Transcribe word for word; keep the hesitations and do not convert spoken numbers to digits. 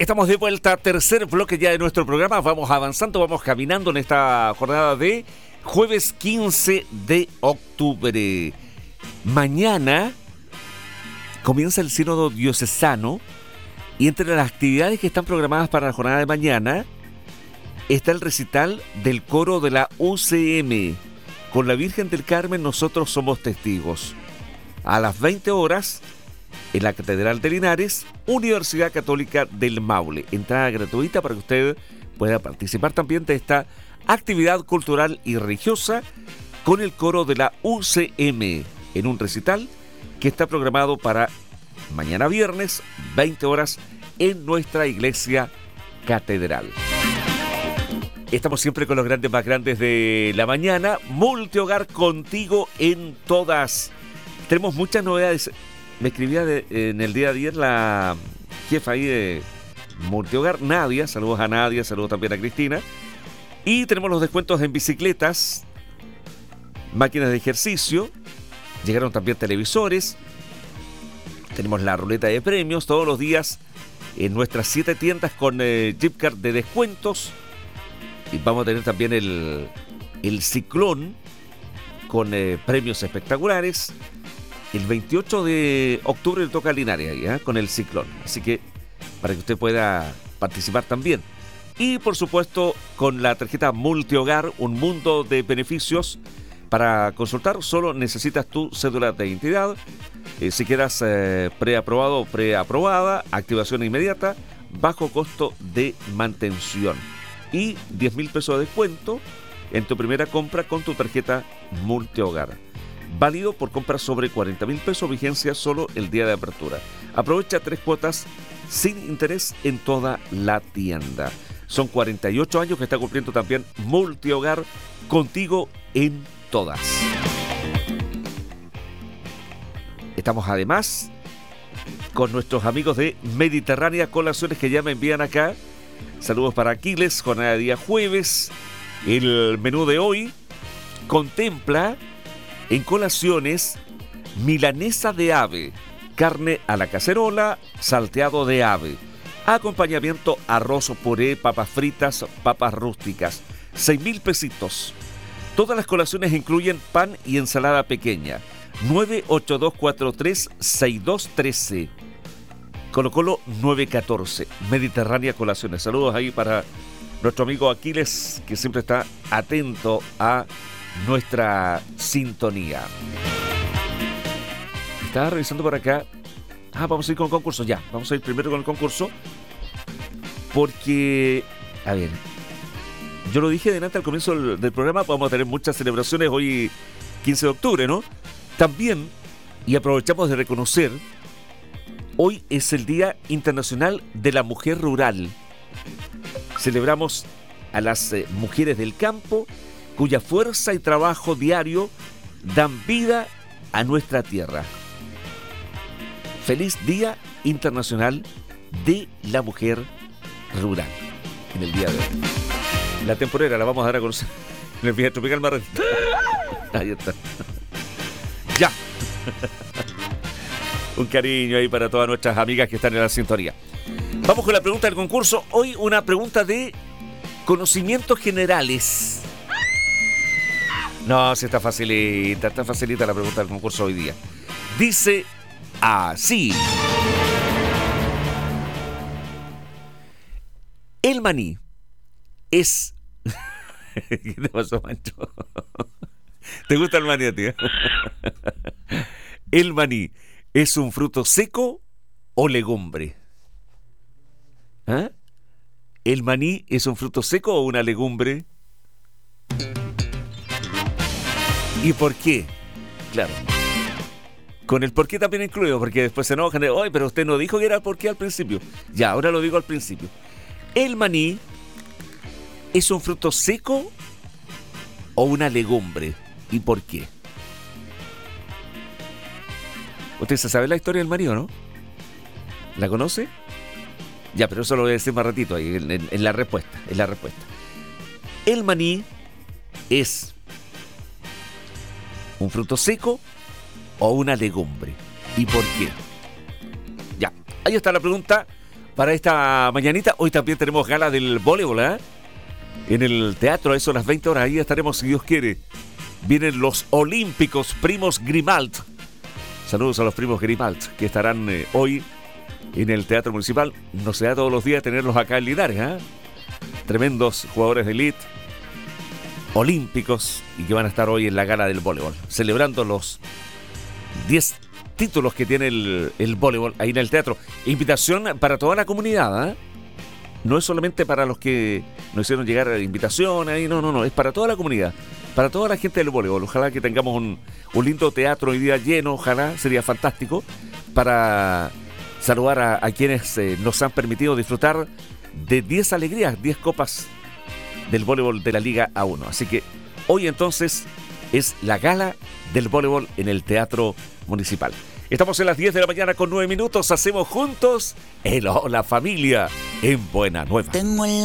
Estamos de vuelta, tercer bloque ya de nuestro programa. Vamos avanzando, vamos caminando en esta jornada de jueves quince de octubre. Mañana comienza el sínodo diocesano y entre las actividades que están programadas para la jornada de mañana está el recital del coro de la U C M. Con la Virgen del Carmen nosotros somos testigos. A las veinte horas en la Catedral de Linares, Universidad Católica del Maule. Entrada gratuita para que usted pueda participar también de esta actividad cultural y religiosa con el coro de la U C M en un recital que está programado para mañana viernes, veinte horas, en nuestra iglesia catedral. Estamos siempre con los grandes más grandes de la mañana. Multihogar, contigo en todas. Tenemos muchas novedades. Me escribía de, en el día de ayer la jefa ahí de Multihogar, Nadia. Saludos a Nadia, saludos también a Cristina. Y tenemos los descuentos en bicicletas, máquinas de ejercicio. Llegaron también televisores. Tenemos la ruleta de premios todos los días en nuestras siete tiendas con eh, gift card de descuentos. Y vamos a tener también el, el ciclón con eh, premios espectaculares. El veintiocho de octubre le toca a Linares ahí, ¿eh? Con el ciclón. Así que para que usted pueda participar también. Y por supuesto con la tarjeta Multihogar, un mundo de beneficios. Para consultar solo necesitas tu cédula de identidad. Eh, si quieras eh, preaprobado o preaprobada, activación inmediata, bajo costo de mantención. Y diez mil pesos de descuento en tu primera compra con tu tarjeta Multihogar. Válido por compras sobre cuarenta mil pesos, vigencia solo el día de apertura. Aprovecha tres cuotas sin interés en toda la tienda. Son cuarenta y ocho años que está cumpliendo también Multihogar, contigo en todas. Estamos además con nuestros amigos de Mediterránea Colaciones que ya me envían acá. Saludos para Aquiles, jornada de día jueves. El menú de hoy contempla en colaciones milanesa de ave, carne a la cacerola, salteado de ave, acompañamiento arroz, puré, papas fritas, papas rústicas, seis mil pesitos. Todas las colaciones incluyen pan y ensalada pequeña. nueve ocho dos cuatro tres seis dos uno tres. Colo Colo nueve catorce. Mediterránea Colaciones. Saludos ahí para nuestro amigo Aquiles, que siempre está atento a nuestra sintonía. Estaba revisando por acá. Ah, vamos a ir con el concurso. Ya, vamos a ir primero con el concurso. Porque, a ver, yo lo dije delante al comienzo del, del programa, vamos a tener muchas celebraciones hoy, quince de octubre, ¿no? También, y aprovechamos de reconocer, hoy es el Día Internacional de la Mujer Rural. Celebramos a las eh, mujeres del campo, cuya fuerza y trabajo diario dan vida a nuestra tierra. Feliz Día Internacional de la Mujer Rural en el día de hoy. La temporera la vamos a dar a conocer en el Vía Tropical Marrón. Ahí está. Ya. Un cariño ahí para todas nuestras amigas que están en la sintonía. Vamos con la pregunta del concurso. Hoy una pregunta de conocimientos generales. No, si está facilita, está facilita la pregunta del concurso hoy día. Dice así. El maní es... ¿Qué te pasó, Mancho? ¿Te gusta el maní a ti? ¿El maní es un fruto seco o legumbre? ¿Ah? ¿El maní es un fruto seco o una legumbre? ¿Y por qué? Claro. Con el por qué también incluido, porque después se enojan de, oye, pero usted no dijo que era el por qué al principio. Ya, ahora lo digo al principio. ¿El maní es un fruto seco o una legumbre? ¿Y por qué? ¿Usted se sabe la historia del maní o no? ¿La conoce? Ya, pero eso lo voy a decir más ratito ahí, en, en, en la respuesta, en la respuesta. El maní es un fruto seco o una legumbre. ¿Y por qué? Ya, ahí está la pregunta. para esta mañanita. Hoy también tenemos gala del voleibol, ¿eh? En el teatro, a eso a las veinte horas, ahí estaremos si Dios quiere. Vienen los olímpicos primos Grimalt. Saludos a los primos Grimalt, que estarán eh, hoy en el Teatro Municipal. No se da todos los días tenerlos acá en Linares, ¿eh? Tremendos jugadores de elite, olímpicos, y que van a estar hoy en la gala del voleibol, celebrando los diez títulos que tiene el, el voleibol ahí en el teatro. Invitación para toda la comunidad, ¿eh? No es solamente para los que nos hicieron llegar invitación ahí, no, no, no, es para toda la comunidad, para toda la gente del voleibol. Ojalá que tengamos un, un lindo teatro hoy día lleno, ojalá, sería fantástico, para saludar a, a quienes eh, nos han permitido disfrutar de diez alegrías, diez copas del voleibol de la Liga A uno. Así que hoy entonces es la gala del voleibol en el Teatro Municipal. Estamos en las diez de la mañana con nueve minutos. Hacemos juntos el Hola Familia en Buena Nueva.